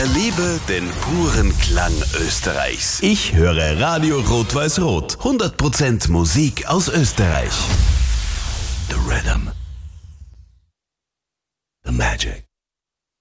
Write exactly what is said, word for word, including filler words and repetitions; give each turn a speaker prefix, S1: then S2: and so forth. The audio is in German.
S1: Erlebe den puren Klang Österreichs. Ich höre Radio Rot-Weiß-Rot. hundert Prozent Musik aus Österreich. The Rhythm. The Magic.